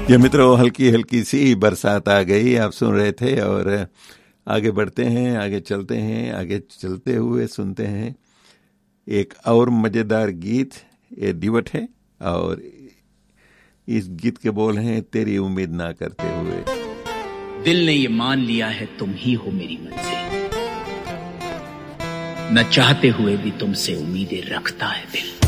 ये मित्रों, हल्की हल्की सी बरसात आ गई, आप सुन रहे थे। और आगे बढ़ते हैं, आगे चलते हैं, आगे चलते हुए सुनते हैं एक और मजेदार गीत। ये डिवट है और इस गीत के बोल हैं, तेरी उम्मीद ना करते हुए। दिल ने ये मान लिया है तुम ही हो मेरी मंजिल, न चाहते हुए भी तुमसे उम्मीदें रखता है दिल।